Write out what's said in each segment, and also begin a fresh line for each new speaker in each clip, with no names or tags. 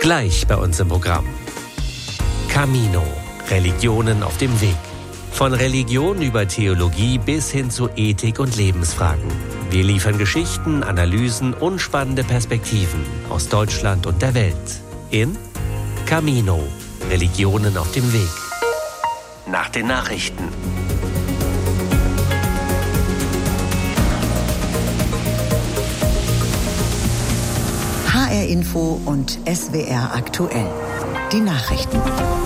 Gleich bei uns im Programm. Camino. Religionen auf dem Weg. Von Religion über Theologie bis hin zu Ethik und Lebensfragen. Wir liefern Geschichten, Analysen und spannende Perspektiven aus Deutschland und der Welt. In Camino. Religionen auf dem Weg. Nach den Nachrichten.
HR Info und SWR aktuell. Die Nachrichten.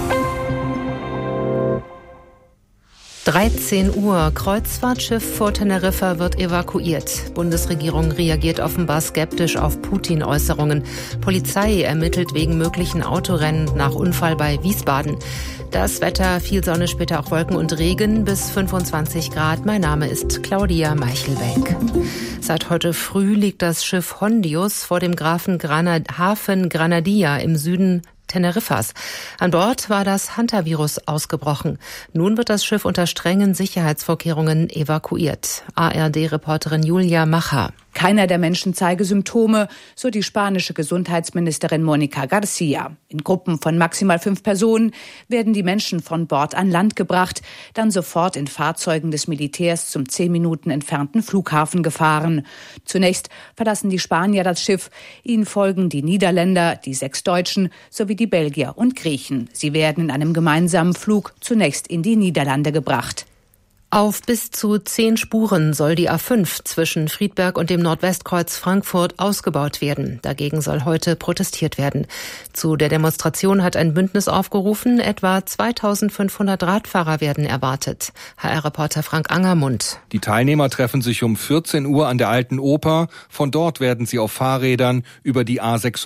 13 Uhr. Kreuzfahrtschiff vor Teneriffa wird evakuiert. Bundesregierung reagiert offenbar skeptisch auf Putin-Äußerungen. Polizei ermittelt wegen möglichen Autorennen nach Unfall bei Wiesbaden. Das Wetter, viel Sonne, später auch Wolken und Regen bis 25 Grad. Mein Name ist Claudia Meichelbeck. Seit heute früh liegt das Schiff Hondius vor dem Hafen Granadilla im Süden Teneriffas. An Bord war das Hantavirus ausgebrochen. Nun wird das Schiff unter strengen Sicherheitsvorkehrungen evakuiert. ARD-Reporterin Julia Macher.
Keiner der Menschen zeige Symptome, so die spanische Gesundheitsministerin Mónica García. In Gruppen von maximal 5 Personen werden die Menschen von Bord an Land gebracht, dann sofort in Fahrzeugen des Militärs zum 10 Minuten entfernten Flughafen gefahren. Zunächst verlassen die Spanier das Schiff. Ihnen folgen die Niederländer, die 6 Deutschen sowie die Belgier und Griechen. Sie werden in einem gemeinsamen Flug zunächst in die Niederlande gebracht.
Auf bis zu 10 Spuren soll die A5 zwischen Friedberg und dem Nordwestkreuz Frankfurt ausgebaut werden. Dagegen soll heute protestiert werden. Zu der Demonstration hat ein Bündnis aufgerufen. Etwa 2500 Radfahrer werden erwartet. HR-Reporter Frank Angermund.
Die Teilnehmer treffen sich um 14 Uhr an der Alten Oper. Von dort werden sie auf Fahrrädern über die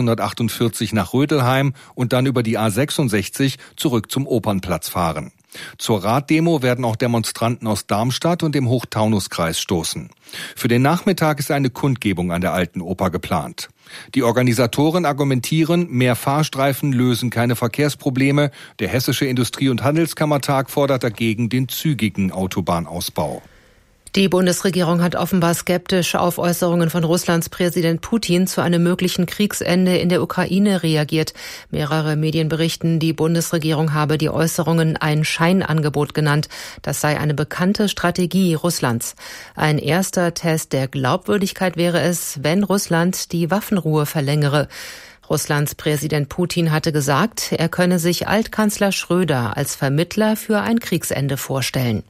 A648 nach Rödelheim und dann über die A66 zurück zum Opernplatz fahren. Zur Raddemo werden auch Demonstranten aus Darmstadt und dem Hochtaunuskreis stoßen. Für den Nachmittag ist eine Kundgebung an der Alten Oper geplant. Die Organisatoren argumentieren, mehr Fahrstreifen lösen keine Verkehrsprobleme. Der Hessische Industrie- und Handelskammertag fordert dagegen den zügigen Autobahnausbau.
Die Bundesregierung hat offenbar skeptisch auf Äußerungen von Russlands Präsident Putin zu einem möglichen Kriegsende in der Ukraine reagiert. Mehrere Medien berichten, die Bundesregierung habe die Äußerungen ein Scheinangebot genannt. Das sei eine bekannte Strategie Russlands. Ein erster Test der Glaubwürdigkeit wäre es, wenn Russland die Waffenruhe verlängere. Russlands Präsident Putin hatte gesagt, er könne sich Altkanzler Schröder als Vermittler für ein Kriegsende vorstellen.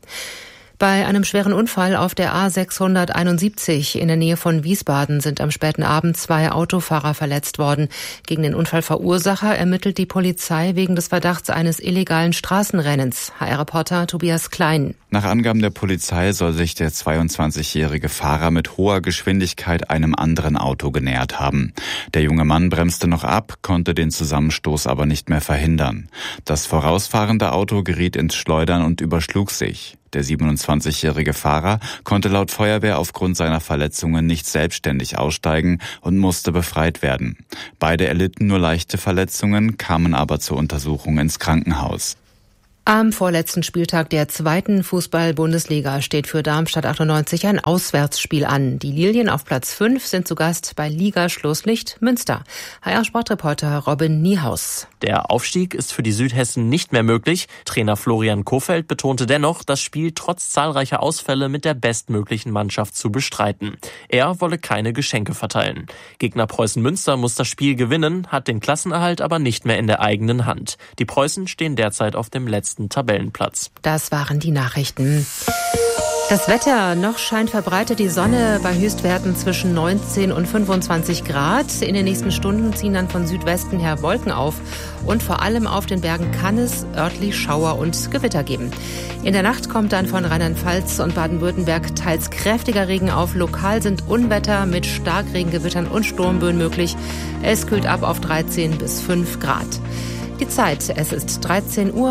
Bei einem schweren Unfall auf der A671 in der Nähe von Wiesbaden sind am späten Abend 2 Autofahrer verletzt worden. Gegen den Unfallverursacher ermittelt die Polizei wegen des Verdachts eines illegalen Straßenrennens. HR-Reporter Tobias Klein.
Nach Angaben der Polizei soll sich der 22-jährige Fahrer mit hoher Geschwindigkeit einem anderen Auto genähert haben. Der junge Mann bremste noch ab, konnte den Zusammenstoß aber nicht mehr verhindern. Das vorausfahrende Auto geriet ins Schleudern und überschlug sich. Der 27-jährige Fahrer konnte laut Feuerwehr aufgrund seiner Verletzungen nicht selbstständig aussteigen und musste befreit werden. Beide erlitten nur leichte Verletzungen, kamen aber zur Untersuchung ins Krankenhaus.
Am vorletzten Spieltag der 2. Fußball-Bundesliga steht für Darmstadt 98 ein Auswärtsspiel an. Die Lilien auf Platz 5 sind zu Gast bei Liga-Schlusslicht Münster. HR-Sportreporter Robin Niehaus.
Der Aufstieg ist für die Südhessen nicht mehr möglich. Trainer Florian Kohfeldt betonte dennoch, das Spiel trotz zahlreicher Ausfälle mit der bestmöglichen Mannschaft zu bestreiten. Er wolle keine Geschenke verteilen. Gegner Preußen Münster muss das Spiel gewinnen, hat den Klassenerhalt aber nicht mehr in der eigenen Hand. Die Preußen stehen derzeit auf dem letzten Tabellenplatz.
Das waren die Nachrichten. Das Wetter, noch scheint verbreitet die Sonne bei Höchstwerten zwischen 19 und 25 Grad. In den nächsten Stunden ziehen dann von Südwesten her Wolken auf. Und vor allem auf den Bergen kann es örtlich Schauer und Gewitter geben. In der Nacht kommt dann von Rheinland-Pfalz und Baden-Württemberg teils kräftiger Regen auf. Lokal sind Unwetter mit Starkregengewittern und Sturmböen möglich. Es kühlt ab auf 13 bis 5 Grad. Die Zeit, es ist 13:04 Uhr.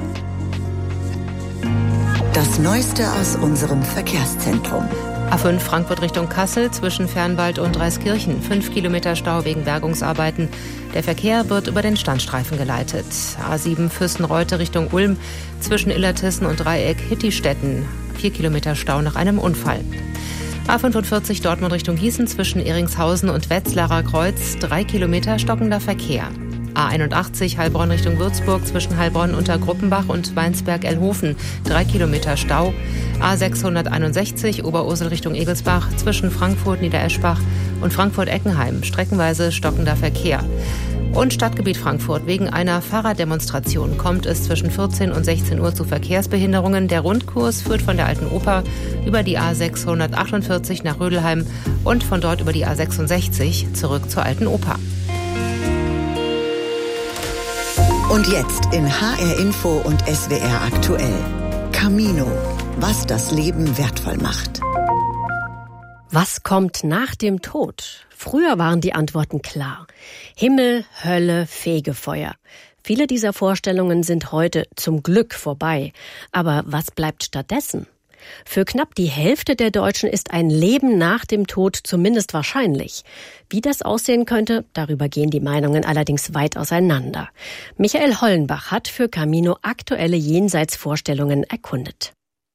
Das Neueste aus unserem Verkehrszentrum.
A5 Frankfurt Richtung Kassel zwischen Fernwald und Reiskirchen. 5 Kilometer Stau wegen Bergungsarbeiten. Der Verkehr wird über den Standstreifen geleitet. A7 Fürstenreute Richtung Ulm zwischen Illertissen und Dreieck Hittistetten. 4 Kilometer Stau nach einem Unfall. A45 Dortmund Richtung Gießen zwischen Ehringshausen und Wetzlarer Kreuz 3 Kilometer stockender Verkehr. A81 Heilbronn Richtung Würzburg zwischen Heilbronn unter Gruppenbach und Weinsberg-Elhofen 3 Kilometer Stau. A661 Oberursel Richtung Egelsbach zwischen Frankfurt Niedereschbach und Frankfurt-Eckenheim streckenweise stockender Verkehr. Und Stadtgebiet Frankfurt. Wegen einer Fahrraddemonstration kommt es zwischen 14 und 16 Uhr zu Verkehrsbehinderungen. Der Rundkurs führt von der Alten Oper über die A648 nach Rödelheim und von dort über die A66 zurück zur Alten Oper.
Und jetzt in HR Info und SWR aktuell. Camino, was das Leben wertvoll macht.
Was kommt nach dem Tod? Früher waren die Antworten klar. Himmel, Hölle, Fegefeuer. Viele dieser Vorstellungen sind heute zum Glück vorbei. Aber was bleibt stattdessen? Für knapp die Hälfte der Deutschen ist ein Leben nach dem Tod zumindest wahrscheinlich. Wie das aussehen könnte, darüber gehen die Meinungen allerdings weit auseinander. Michael Hollenbach hat für Camino aktuelle Jenseitsvorstellungen erkundet.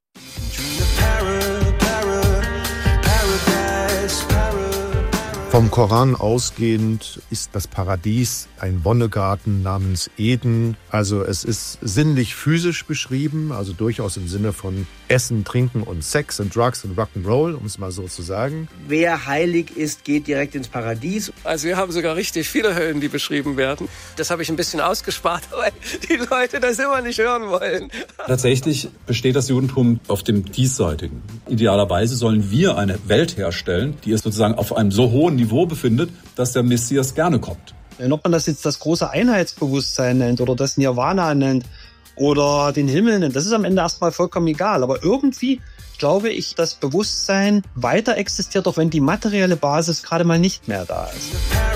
Vom Koran ausgehend ist das Paradies ein Wonnegarten namens Eden. Also es ist sinnlich-physisch beschrieben, also durchaus im Sinne von Essen, Trinken und Sex und Drugs und Rock'n'Roll, um es mal so zu sagen.
Wer heilig ist, geht direkt ins Paradies.
Also wir haben sogar richtig viele Höllen, die beschrieben werden. Das habe ich ein bisschen ausgespart, weil die Leute das immer nicht hören wollen.
Tatsächlich besteht das Judentum auf dem Diesseitigen. Idealerweise sollen wir eine Welt herstellen, die es sozusagen auf einem so hohen Niveau befindet, dass der Messias gerne kommt.
Ob man das jetzt das große Einheitsbewusstsein nennt oder das Nirvana nennt oder den Himmel nennt, das ist am Ende erstmal vollkommen egal. Aber irgendwie glaube ich, das Bewusstsein weiter existiert, auch wenn die materielle Basis gerade mal nicht mehr da ist.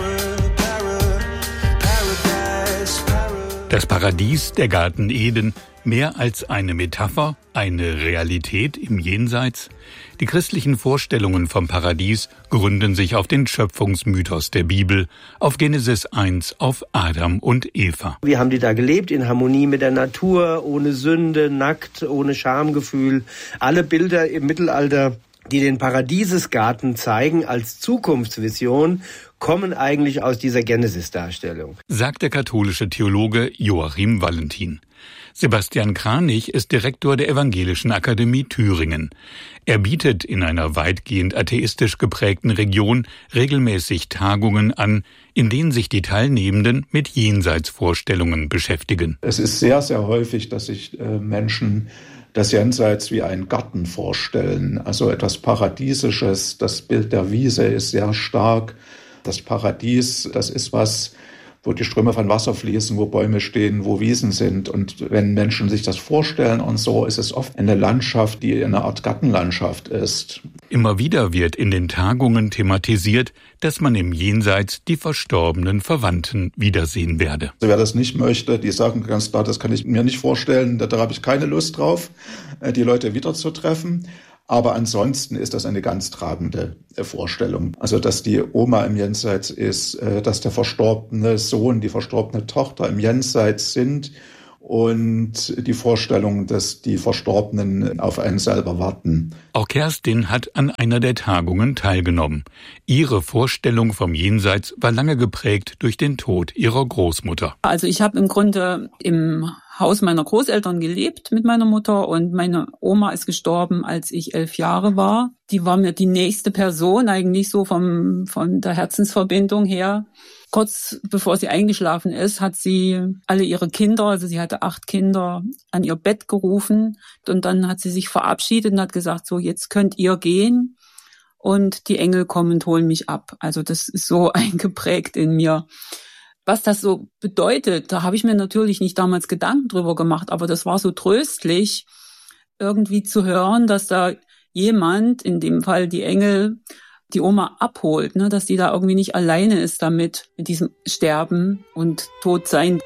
Das Paradies, der Garten Eden, mehr als eine Metapher, eine Realität im Jenseits? Die christlichen Vorstellungen vom Paradies gründen sich auf den Schöpfungsmythos der Bibel, auf Genesis 1, auf Adam und Eva.
Wie haben die da gelebt? In Harmonie mit der Natur, ohne Sünde, nackt, ohne Schamgefühl. Alle Bilder im Mittelalter, die den Paradiesesgarten zeigen als Zukunftsvision, kommen eigentlich aus dieser Genesis-Darstellung.
Sagt der katholische Theologe Joachim Valentin. Sebastian Kranich ist Direktor der Evangelischen Akademie Thüringen. Er bietet in einer weitgehend atheistisch geprägten Region regelmäßig Tagungen an, in denen sich die Teilnehmenden mit Jenseitsvorstellungen beschäftigen.
Es ist sehr, sehr häufig, dass sich Menschen das Jenseits wie einen Garten vorstellen, also etwas Paradiesisches. Das Bild der Wiese ist sehr stark. Das Paradies, das ist was, wo die Ströme von Wasser fließen, wo Bäume stehen, wo Wiesen sind. Und wenn Menschen sich das vorstellen und so, ist es oft eine Landschaft, die eine Art Gartenlandschaft ist.
Immer wieder wird in den Tagungen thematisiert, dass man im Jenseits die verstorbenen Verwandten wiedersehen werde.
Wer das nicht möchte, die sagen ganz klar, das kann ich mir nicht vorstellen, da habe ich keine Lust drauf, die Leute wiederzutreffen. Aber ansonsten ist das eine ganz tragende Vorstellung. Also, dass die Oma im Jenseits ist, dass der verstorbene Sohn, die verstorbene Tochter im Jenseits sind und die Vorstellung, dass die Verstorbenen auf einen selber warten.
Auch Kerstin hat an einer der Tagungen teilgenommen. Ihre Vorstellung vom Jenseits war lange geprägt durch den Tod ihrer Großmutter.
Also ich habe im Grunde im Haus meiner Großeltern gelebt mit meiner Mutter und meine Oma ist gestorben, als ich 11 Jahre war. Die war mir die nächste Person eigentlich so von der Herzensverbindung her. Kurz bevor sie eingeschlafen ist, hat sie alle ihre Kinder, also sie hatte 8 Kinder, an ihr Bett gerufen und dann hat sie sich verabschiedet und hat gesagt, so jetzt könnt ihr gehen und die Engel kommen und holen mich ab. Also das ist so eingeprägt in mir. Was das so bedeutet, da habe ich mir natürlich nicht damals Gedanken drüber gemacht, aber das war so tröstlich, irgendwie zu hören, dass da jemand, in dem Fall die Engel, die Oma abholt, ne, dass die da irgendwie nicht alleine ist damit, mit diesem Sterben und Todsein.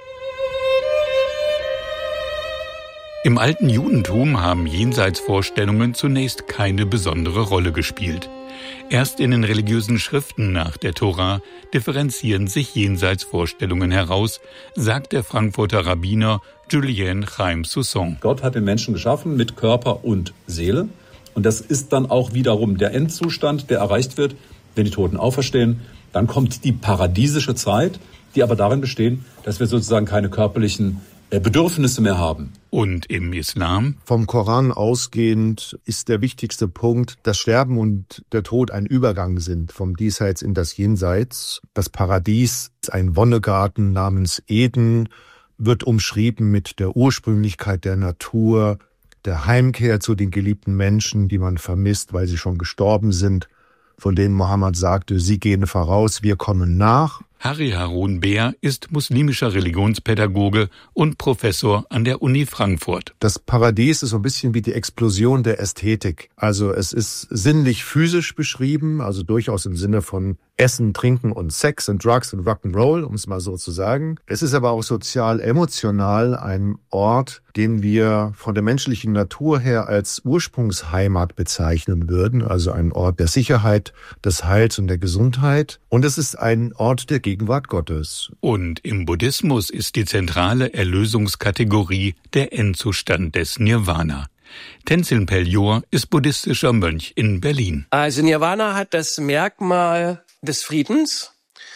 Im alten Judentum haben Jenseitsvorstellungen zunächst keine besondere Rolle gespielt. Erst in den religiösen Schriften nach der Tora differenzieren sich Jenseitsvorstellungen heraus, sagt der Frankfurter Rabbiner Julien Chaim Soussan.
Gott hat den Menschen geschaffen mit Körper und Seele Und das ist dann auch wiederum der Endzustand, der erreicht wird, wenn die Toten auferstehen. Dann kommt die paradiesische Zeit, die aber darin bestehen, dass wir sozusagen keine körperlichen Bedürfnisse mehr haben.
Und im Islam?
Vom Koran ausgehend ist der wichtigste Punkt, dass Sterben und der Tod ein Übergang sind vom Diesseits in das Jenseits. Das Paradies, ein Wonnegarten namens Eden, wird umschrieben mit der Ursprünglichkeit der Natur, der Heimkehr zu den geliebten Menschen, die man vermisst, weil sie schon gestorben sind, von denen Mohammed sagte, sie gehen voraus, wir kommen nach.
Harry Harun Beer ist muslimischer Religionspädagoge und Professor an der Uni Frankfurt.
Das Paradies ist so ein bisschen wie die Explosion der Ästhetik. Also es ist sinnlich-physisch beschrieben, also durchaus im Sinne von Essen, Trinken und Sex und Drugs und Rock'n'Roll, um es mal so zu sagen. Es ist aber auch sozial-emotional ein Ort, den wir von der menschlichen Natur her als Ursprungsheimat bezeichnen würden, also ein Ort der Sicherheit, des Heils und der Gesundheit. Und es ist ein Ort der Gegenwart Gottes.
Und im Buddhismus ist die zentrale Erlösungskategorie der Endzustand des Nirvana. Tenzin Pelyor ist buddhistischer Mönch in Berlin.
Also Nirvana hat das Merkmal des Friedens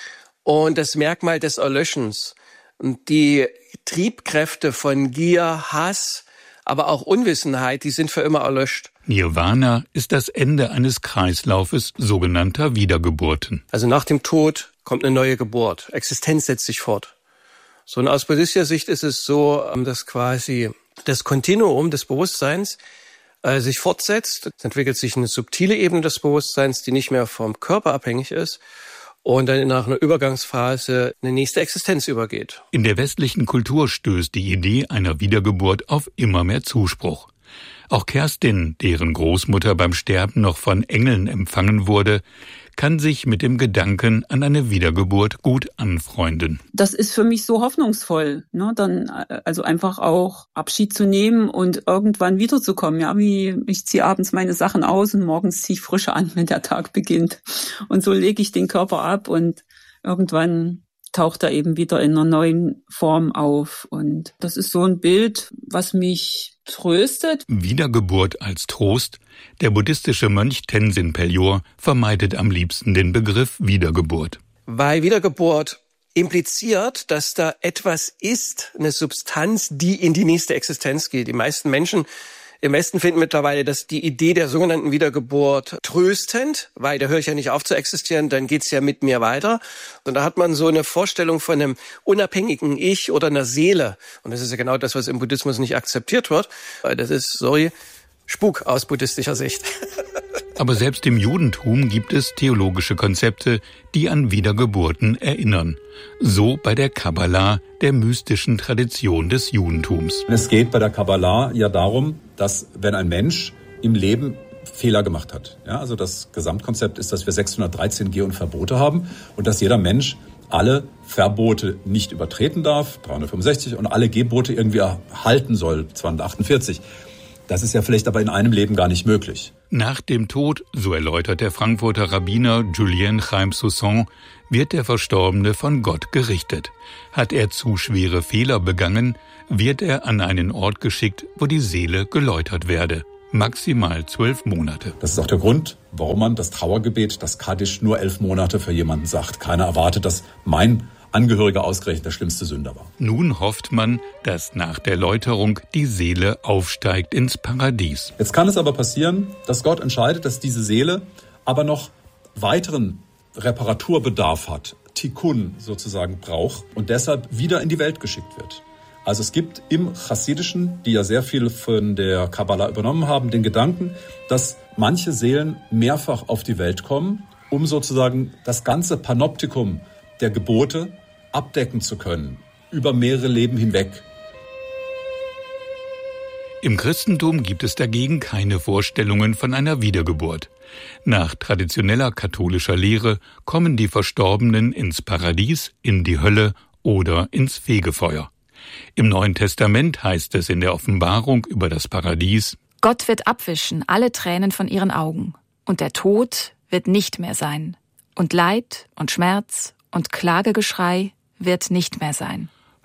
und das Merkmal des Erlöschens. Und die Triebkräfte von Gier, Hass, aber auch Unwissenheit, die sind für immer erlöscht.
Nirvana ist das Ende eines Kreislaufes sogenannter Wiedergeburten.
Also nach dem Tod kommt eine neue Geburt. Existenz setzt sich fort. So, und aus buddhistischer Sicht ist es so, dass quasi das Kontinuum des Bewusstseins sich fortsetzt. Es entwickelt sich eine subtile Ebene des Bewusstseins, die nicht mehr vom Körper abhängig ist und dann nach einer Übergangsphase eine nächste Existenz übergeht.
In der westlichen Kultur stößt die Idee einer Wiedergeburt auf immer mehr Zuspruch. Auch Kerstin, deren Großmutter beim Sterben noch von Engeln empfangen wurde, kann sich mit dem Gedanken an eine Wiedergeburt gut anfreunden.
Das ist für mich so hoffnungsvoll, ne? Dann also einfach auch Abschied zu nehmen und irgendwann wiederzukommen. Ja, wie ich ziehe abends meine Sachen aus und morgens ziehe ich frische an, wenn der Tag beginnt. Und so lege ich den Körper ab und irgendwann taucht er eben wieder in einer neuen Form auf. Und das ist so ein Bild, was mich tröstet.
Wiedergeburt als Trost. Der buddhistische Mönch Tenzin Pelyor vermeidet am liebsten den Begriff Wiedergeburt.
Weil Wiedergeburt impliziert, dass da etwas ist, eine Substanz, die in die nächste Existenz geht. Die meisten Menschen im Westen finden mittlerweile die Idee der sogenannten Wiedergeburt tröstend, weil da höre ich ja nicht auf zu existieren, dann geht's ja mit mir weiter. Und da hat man so eine Vorstellung von einem unabhängigen Ich oder einer Seele. Und das ist ja genau das, was im Buddhismus nicht akzeptiert wird. Das ist, Spuk aus buddhistischer Sicht.
Aber selbst im Judentum gibt es theologische Konzepte, die an Wiedergeburten erinnern. So bei der Kabbalah, der mystischen Tradition des Judentums.
Es geht bei der Kabbalah ja darum, dass wenn ein Mensch im Leben Fehler gemacht hat, ja, also das Gesamtkonzept ist, dass wir 613 Geh- und Verbote haben und dass jeder Mensch alle Verbote nicht übertreten darf, 365, und alle Gebote irgendwie halten soll, 248. Das ist ja vielleicht aber in einem Leben gar nicht möglich.
Nach dem Tod, so erläutert der Frankfurter Rabbiner Julien Chaim Soussan, wird der Verstorbene von Gott gerichtet. Hat er zu schwere Fehler begangen, wird er an einen Ort geschickt, wo die Seele geläutert werde. Maximal 12 Monate.
Das ist auch der Grund, warum man das Trauergebet, das Kaddisch, nur 11 Monate für jemanden sagt. Keiner erwartet, dass mein Angehöriger ausgerechnet der schlimmste Sünder war.
Nun hofft man, dass nach der Läuterung die Seele aufsteigt ins Paradies.
Jetzt kann es aber passieren, dass Gott entscheidet, dass diese Seele aber noch weiteren Reparaturbedarf hat, Tikkun sozusagen braucht und deshalb wieder in die Welt geschickt wird. Also es gibt im Chassidischen, die ja sehr viel von der Kabbalah übernommen haben, den Gedanken, dass manche Seelen mehrfach auf die Welt kommen, um sozusagen das ganze Panoptikum der Gebote abdecken zu können, über mehrere Leben hinweg.
Im Christentum gibt es dagegen keine Vorstellungen von einer Wiedergeburt. Nach traditioneller katholischer Lehre kommen die Verstorbenen ins Paradies, in die Hölle oder ins Fegefeuer. Im Neuen Testament heißt es in der Offenbarung über das Paradies:
Gott wird abwischen alle Tränen von ihren Augen, und der Tod wird nicht mehr sein, und Leid und Schmerz und Klagegeschrei wird nicht mehr sein.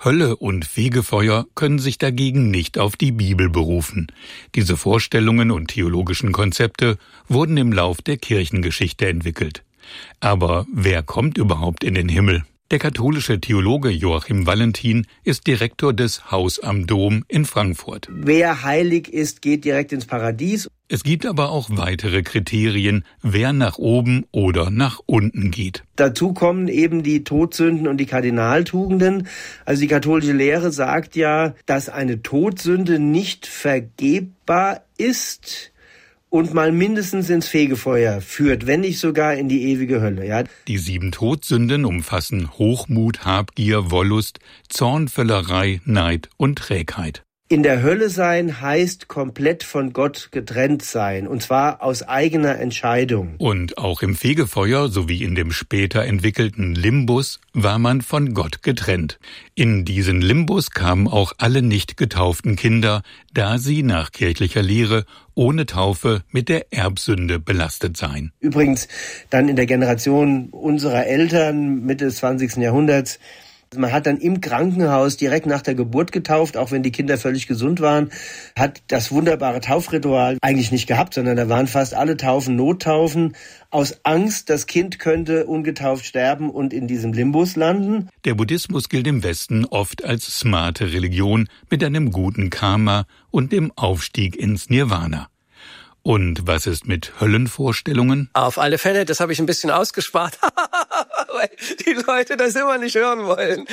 Hölle und Fegefeuer können sich dagegen nicht auf die Bibel berufen. Diese Vorstellungen und theologischen Konzepte wurden im Lauf der Kirchengeschichte entwickelt. Aber wer kommt überhaupt in den Himmel? Der katholische Theologe Joachim Valentin ist Direktor des Haus am Dom in Frankfurt.
Wer heilig ist, geht direkt ins Paradies.
Es gibt aber auch weitere Kriterien, wer nach oben oder nach unten geht.
Dazu kommen eben die Todsünden und die Kardinaltugenden. Also die katholische Lehre sagt ja, dass eine Todsünde nicht vergebbar ist und mal mindestens ins Fegefeuer führt, wenn nicht sogar in die ewige Hölle. Ja.
Die 7 Todsünden umfassen Hochmut, Habgier, Wollust, Zorn, Völlerei, Neid und Trägheit.
In der Hölle sein heißt komplett von Gott getrennt sein, und zwar aus eigener Entscheidung.
Und auch im Fegefeuer sowie in dem später entwickelten Limbus war man von Gott getrennt. In diesen Limbus kamen auch alle nicht getauften Kinder, da sie nach kirchlicher Lehre ohne Taufe mit der Erbsünde belastet seien.
Übrigens dann in der Generation unserer Eltern Mitte des 20. Jahrhunderts, man hat dann im Krankenhaus direkt nach der Geburt getauft, auch wenn die Kinder völlig gesund waren, hat das wunderbare Taufritual eigentlich nicht gehabt, sondern da waren fast alle Taufen Nottaufen, aus Angst, das Kind könnte ungetauft sterben und in diesem Limbus landen.
Der Buddhismus gilt im Westen oft als smarte Religion mit einem guten Karma und dem Aufstieg ins Nirvana. Und was ist mit Höllenvorstellungen?
Auf alle Fälle, das habe ich ein bisschen ausgespart, weil die Leute das immer nicht hören wollen.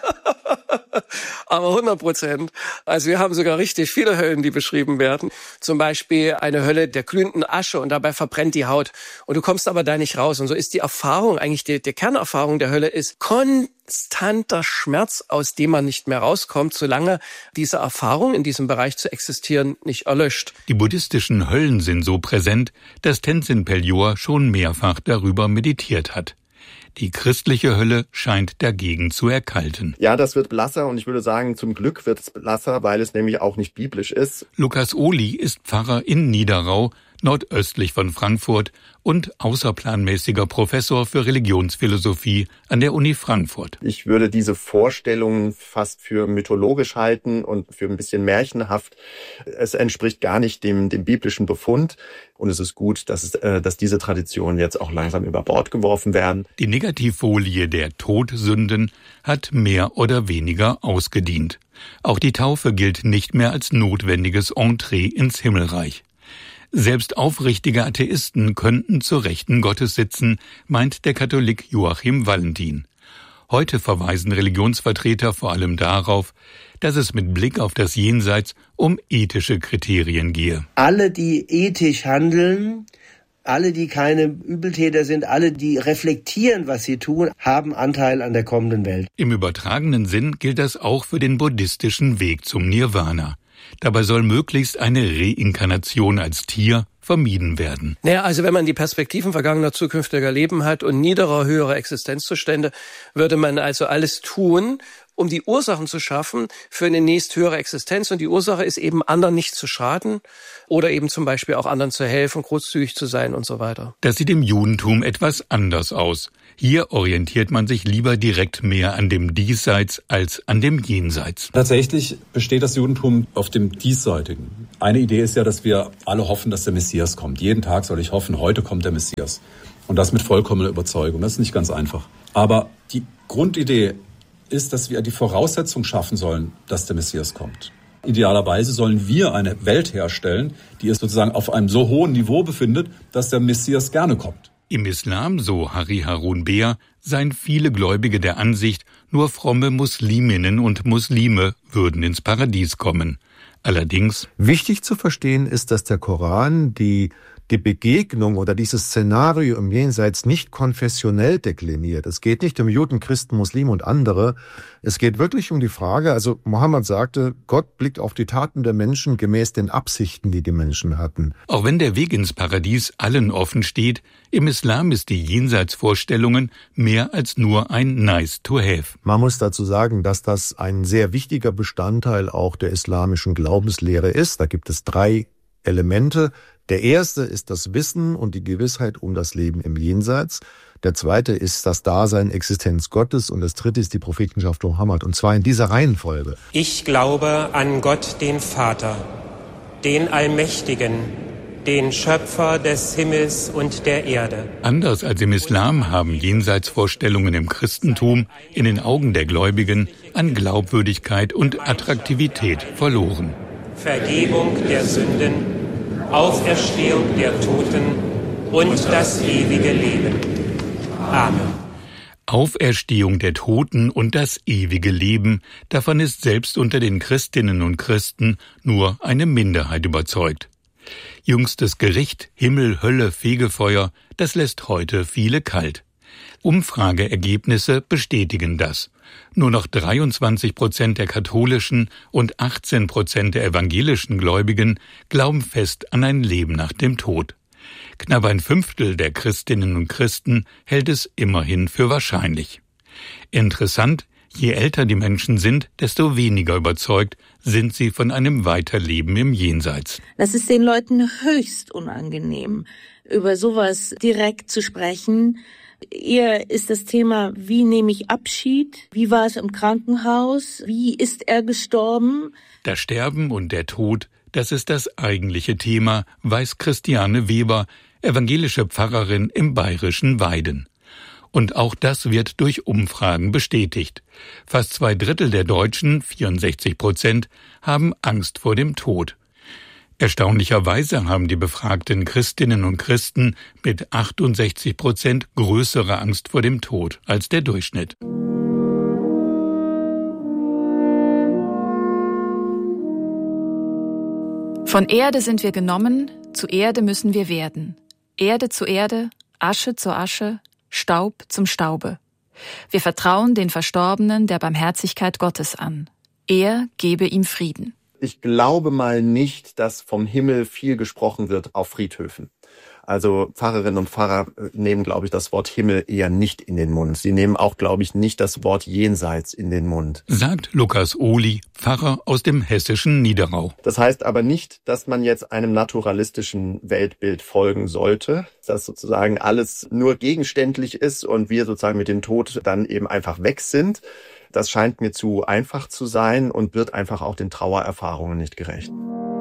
Aber 100%. Also wir haben sogar richtig viele Höllen, die beschrieben werden. Zum Beispiel eine Hölle der glühenden Asche und dabei verbrennt die Haut. Und du kommst aber da nicht raus. Und so ist die Erfahrung, eigentlich die Kernerfahrung der Hölle ist konstanter Schmerz, aus dem man nicht mehr rauskommt, solange diese Erfahrung in diesem Bereich zu existieren nicht erlöscht.
Die buddhistischen Höllen sind so präsent, dass Tenzin Pelyor schon mehrfach darüber meditiert hat. Die christliche Hölle scheint dagegen zu erkalten.
Ja, das wird blasser und ich würde sagen, zum Glück wird es blasser, weil es nämlich auch nicht biblisch ist.
Lukas Ohly ist Pfarrer in Niederau, nordöstlich von Frankfurt und außerplanmäßiger Professor für Religionsphilosophie an der Uni Frankfurt.
Ich würde diese Vorstellungen fast für mythologisch halten und für ein bisschen märchenhaft. Es entspricht gar nicht dem biblischen Befund und es ist gut, dass diese Traditionen jetzt auch langsam über Bord geworfen werden.
Die Negativfolie der Todsünden hat mehr oder weniger ausgedient. Auch die Taufe gilt nicht mehr als notwendiges Entree ins Himmelreich. Selbst aufrichtige Atheisten könnten zur Rechten Gottes sitzen, meint der Katholik Joachim Valentin. Heute verweisen Religionsvertreter vor allem darauf, dass es mit Blick auf das Jenseits um ethische Kriterien gehe.
Alle, die ethisch handeln, alle, die keine Übeltäter sind, alle, die reflektieren, was sie tun, haben Anteil an der kommenden Welt.
Im übertragenen Sinn gilt das auch für den buddhistischen Weg zum Nirvana. Dabei soll möglichst eine Reinkarnation als Tier vermieden werden.
Naja, also wenn man die Perspektiven vergangener, zukünftiger Leben hat und niederer, höherer Existenzzustände, würde man also alles tun, um die Ursachen zu schaffen für eine nächsthöhere Existenz. Und die Ursache ist eben, anderen nicht zu schaden oder eben zum Beispiel auch anderen zu helfen, großzügig zu sein und so weiter.
Das sieht im Judentum etwas anders aus. Hier orientiert man sich lieber direkt mehr an dem Diesseits als an dem Jenseits.
Tatsächlich besteht das Judentum auf dem Diesseitigen. Eine Idee ist ja, dass wir alle hoffen, dass der Messias kommt. Jeden Tag soll ich hoffen, heute kommt der Messias. Und das mit vollkommener Überzeugung. Das ist nicht ganz einfach. Aber die Grundidee ist, dass wir die Voraussetzung schaffen sollen, dass der Messias kommt. Idealerweise sollen wir eine Welt herstellen, die es sozusagen auf einem so hohen Niveau befindet, dass der Messias gerne kommt.
Im Islam, so Hari Harun Beer, seien viele Gläubige der Ansicht, nur fromme Musliminnen und Muslime würden ins Paradies kommen. Allerdings
wichtig zu verstehen ist, dass der Koran die Begegnung oder dieses Szenario im Jenseits nicht konfessionell dekliniert. Es geht nicht um Juden, Christen, Muslime und andere. Es geht wirklich um die Frage, also Mohammed sagte, Gott blickt auf die Taten der Menschen gemäß den Absichten, die die Menschen hatten.
Auch wenn der Weg ins Paradies allen offen steht, im Islam ist die Jenseitsvorstellungen mehr als nur ein nice to have.
Man muss dazu sagen, dass das ein sehr wichtiger Bestandteil auch der islamischen Glaubenslehre ist. Da gibt es 3 Elemente. Der erste ist das Wissen und die Gewissheit um das Leben im Jenseits. Der zweite ist das Dasein, Existenz Gottes und das dritte ist die Prophetenschaft Mohammed. Und zwar in dieser Reihenfolge.
Ich glaube an Gott, den Vater, den Allmächtigen, den Schöpfer des Himmels und der Erde.
Anders als im Islam haben Jenseitsvorstellungen im Christentum in den Augen der Gläubigen an Glaubwürdigkeit und Attraktivität verloren.
Vergebung der Sünden, Auferstehung der Toten und das ewige Leben. Amen.
Auferstehung der Toten und das ewige Leben, davon ist selbst unter den Christinnen und Christen nur eine Minderheit überzeugt. Jüngstes Gericht, Himmel, Hölle, Fegefeuer, das lässt heute viele kalt. Umfrageergebnisse bestätigen das. Nur noch 23% der katholischen und 18% der evangelischen Gläubigen glauben fest an ein Leben nach dem Tod. Knapp ein Fünftel der Christinnen und Christen hält es immerhin für wahrscheinlich. Interessant, je älter die Menschen sind, desto weniger überzeugt sind sie von einem Weiterleben im Jenseits.
Das ist den Leuten höchst unangenehm, über sowas direkt zu sprechen. Eher ist das Thema, wie nehme ich Abschied? Wie war es im Krankenhaus? Wie ist er gestorben?
Das Sterben und der Tod, das ist das eigentliche Thema, weiß Christiane Weber, evangelische Pfarrerin im bayerischen Weiden. Und auch das wird durch Umfragen bestätigt. Fast 2/3 der Deutschen, 64%, haben Angst vor dem Tod. Erstaunlicherweise haben die befragten Christinnen und Christen mit 68% größere Angst vor dem Tod als der Durchschnitt.
Von Erde sind wir genommen, zu Erde müssen wir werden. Erde zu Erde, Asche zu Asche, Staub zum Staube. Wir vertrauen den Verstorbenen der Barmherzigkeit Gottes an. Er gebe ihm Frieden.
Ich glaube mal nicht, dass vom Himmel viel gesprochen wird auf Friedhöfen. Also Pfarrerinnen und Pfarrer nehmen, glaube ich, das Wort Himmel eher nicht in den Mund. Sie nehmen auch, glaube ich, nicht das Wort Jenseits in den Mund.
Sagt Lukas Ohly, Pfarrer aus dem hessischen Niederau.
Das heißt aber nicht, dass man jetzt einem naturalistischen Weltbild folgen sollte, dass sozusagen alles nur gegenständlich ist und wir sozusagen mit dem Tod dann eben einfach weg sind. Das scheint mir zu einfach zu sein und wird einfach auch den Trauererfahrungen nicht gerecht.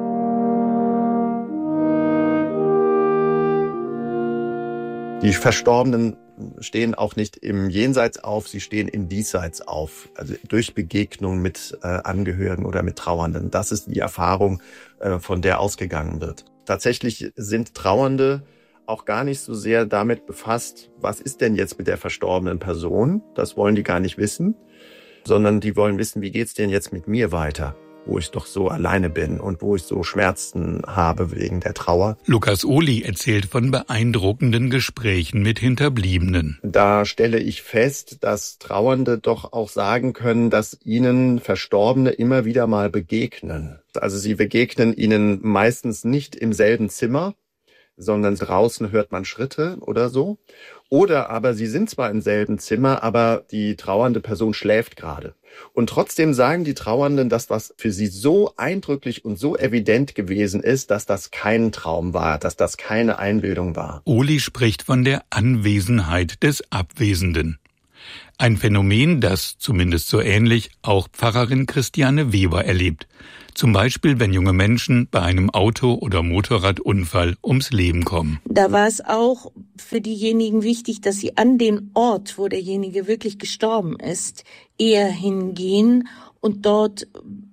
Die Verstorbenen stehen auch nicht im Jenseits auf, sie stehen im Diesseits auf, also durch Begegnung mit Angehörigen oder mit Trauernden. Das ist die Erfahrung, von der ausgegangen wird. Tatsächlich sind Trauernde auch gar nicht so sehr damit befasst, was ist denn jetzt mit der verstorbenen Person? Das wollen die gar nicht wissen, sondern die wollen wissen, wie geht's denn jetzt mit mir weiter, wo ich doch so alleine bin und wo ich so Schmerzen habe wegen der Trauer.
Lukas Ohly erzählt von beeindruckenden Gesprächen mit Hinterbliebenen.
Da stelle ich fest, dass Trauernde doch auch sagen können, dass ihnen Verstorbene immer wieder mal begegnen. Also sie begegnen ihnen meistens nicht im selben Zimmer, sondern draußen hört man Schritte oder so. Oder aber sie sind zwar im selben Zimmer, aber die trauernde Person schläft gerade. Und trotzdem sagen die Trauernden, dass was für sie so eindrücklich und so evident gewesen ist, dass das kein Traum war, dass das keine Einbildung war.
Ohly spricht von der Anwesenheit des Abwesenden. Ein Phänomen, das, zumindest so ähnlich, auch Pfarrerin Christiane Weber erlebt. Zum Beispiel, wenn junge Menschen bei einem Auto- oder Motorradunfall ums Leben kommen.
Da war es auch für diejenigen wichtig, dass sie an den Ort, wo derjenige wirklich gestorben ist, eher hingehen und dort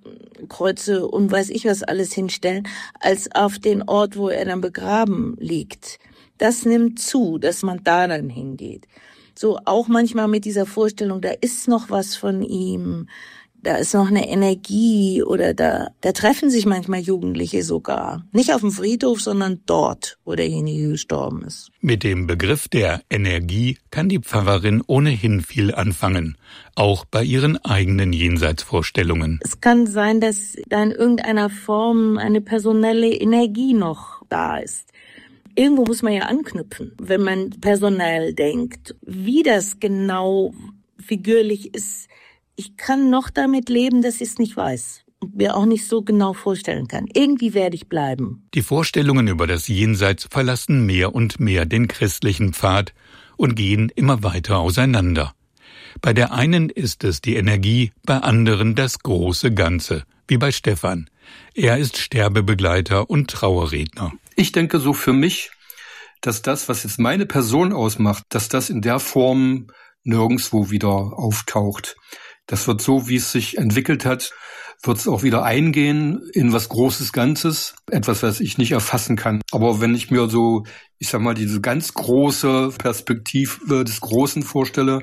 Kreuze und weiß ich was alles hinstellen, als auf den Ort, wo er dann begraben liegt. Das nimmt zu, dass man da dann hingeht. So auch manchmal mit dieser Vorstellung, da ist noch was von ihm, da ist noch eine Energie oder da treffen sich manchmal Jugendliche sogar. Nicht auf dem Friedhof, sondern dort, wo derjenige gestorben ist.
Mit dem Begriff der Energie kann die Pfarrerin ohnehin viel anfangen, auch bei ihren eigenen Jenseitsvorstellungen.
Es kann sein, dass da in irgendeiner Form eine personelle Energie noch da ist. Irgendwo muss man ja anknüpfen, wenn man personell denkt. Wie das genau figürlich ist, ich kann noch damit leben, dass ich es nicht weiß und mir auch nicht so genau vorstellen kann. Irgendwie werde ich bleiben.
Die Vorstellungen über das Jenseits verlassen mehr und mehr den christlichen Pfad und gehen immer weiter auseinander. Bei der einen ist es die Energie, bei anderen das große Ganze, wie bei Stefan. Er ist Sterbebegleiter und Trauerredner.
Ich denke so für mich, dass das, was jetzt meine Person ausmacht, dass das in der Form nirgendwo wieder auftaucht. Das wird so, wie es sich entwickelt hat, wird es auch wieder eingehen in was Großes Ganzes, etwas, was ich nicht erfassen kann. Aber wenn ich mir so, ich sag mal, diese ganz große Perspektive des Großen vorstelle,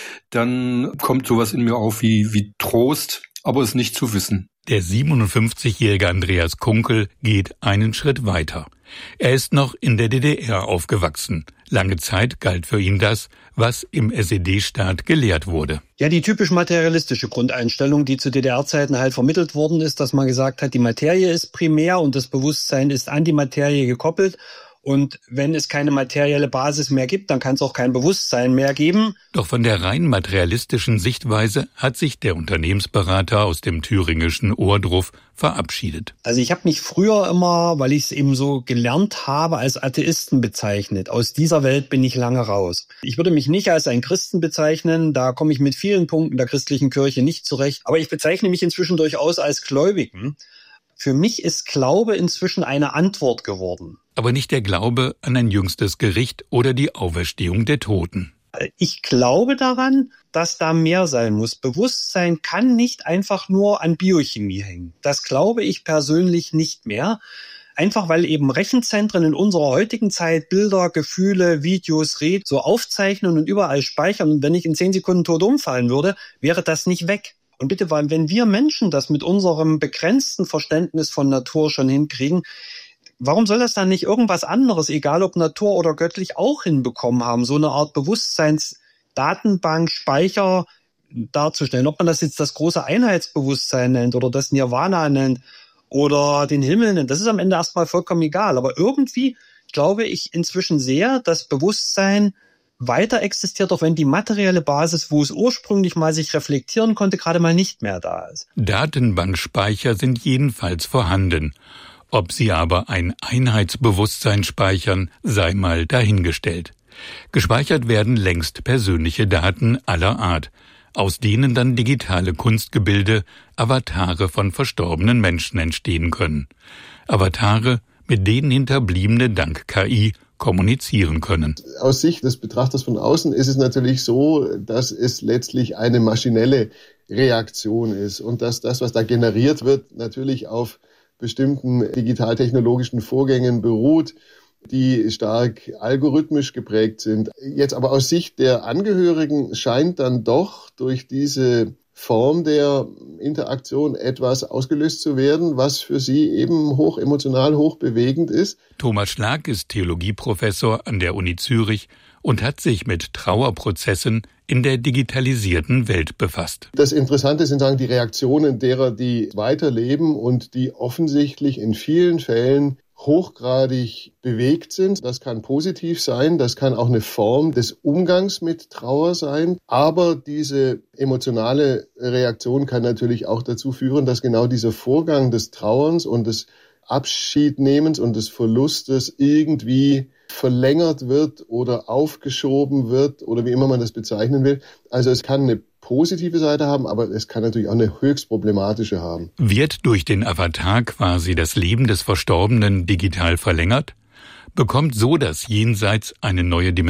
dann kommt sowas in mir auf wie Trost, aber es nicht zu wissen.
Der 57-jährige Andreas Kunkel geht einen Schritt weiter. Er ist noch in der DDR aufgewachsen. Lange Zeit galt für ihn das, was im SED-Staat gelehrt wurde.
Ja, die typisch materialistische Grundeinstellung, die zu DDR-Zeiten halt vermittelt worden ist, dass man gesagt hat, die Materie ist primär und das Bewusstsein ist an die Materie gekoppelt. Und wenn es keine materielle Basis mehr gibt, dann kann es auch kein Bewusstsein mehr geben.
Doch von der rein materialistischen Sichtweise hat sich der Unternehmensberater aus dem thüringischen Ohrdruf verabschiedet.
Also ich habe mich früher immer, weil ich es eben so gelernt habe, als Atheisten bezeichnet. Aus dieser Welt bin ich lange raus. Ich würde mich nicht als ein Christen bezeichnen, da komme ich mit vielen Punkten der christlichen Kirche nicht zurecht. Aber ich bezeichne mich inzwischen durchaus als Gläubigen. Für mich ist Glaube inzwischen eine Antwort geworden.
Aber nicht der Glaube an ein jüngstes Gericht oder die Auferstehung der Toten.
Ich glaube daran, dass da mehr sein muss. Bewusstsein kann nicht einfach nur an Biochemie hängen. Das glaube ich persönlich nicht mehr. Einfach weil eben Rechenzentren in unserer heutigen Zeit Bilder, Gefühle, Videos, Reden so aufzeichnen und überall speichern. Und wenn ich in 10 Sekunden tot umfallen würde, wäre das nicht weg. Und bitte, weil wenn wir Menschen das mit unserem begrenzten Verständnis von Natur schon hinkriegen, warum soll das dann nicht irgendwas anderes, egal ob Natur oder göttlich, auch hinbekommen haben, so eine Art Bewusstseinsdatenbank, Speicher darzustellen? Ob man das jetzt das große Einheitsbewusstsein nennt oder das Nirvana nennt oder den Himmel nennt, das ist am Ende erstmal vollkommen egal. Aber irgendwie glaube ich inzwischen sehr, dass Bewusstsein weiter existiert, auch wenn die materielle Basis, wo es ursprünglich mal sich reflektieren konnte, gerade mal nicht mehr da ist.
Datenbankspeicher sind jedenfalls vorhanden. Ob sie aber ein Einheitsbewusstsein speichern, sei mal dahingestellt. Gespeichert werden längst persönliche Daten aller Art, aus denen dann digitale Kunstgebilde, Avatare von verstorbenen Menschen entstehen können. Avatare, mit denen Hinterbliebene dank KI kommunizieren können.
Aus Sicht des Betrachters von außen ist es natürlich so, dass es letztlich eine maschinelle Reaktion ist und dass das, was da generiert wird, natürlich auf bestimmten digital-technologischen Vorgängen beruht, die stark algorithmisch geprägt sind. Jetzt aber aus Sicht der Angehörigen scheint dann doch durch diese Form der Interaktion etwas ausgelöst zu werden, was für sie eben hoch emotional, hoch bewegend ist.
Thomas Schlag ist Theologieprofessor an der Uni Zürich und hat sich mit Trauerprozessen in der digitalisierten Welt befasst.
Das Interessante sind die Reaktionen derer, die weiterleben und die offensichtlich in vielen Fällen hochgradig bewegt sind. Das kann positiv sein, das kann auch eine Form des Umgangs mit Trauer sein. Aber diese emotionale Reaktion kann natürlich auch dazu führen, dass genau dieser Vorgang des Trauerns und des Abschiednehmens und des Verlustes irgendwie verlängert wird oder aufgeschoben wird oder wie immer man das bezeichnen will. Also es kann eine positive Seite haben, aber es kann natürlich auch eine höchst problematische haben.
Wird durch den Avatar quasi das Leben des Verstorbenen digital verlängert? Bekommt so das Jenseits eine neue Dimension?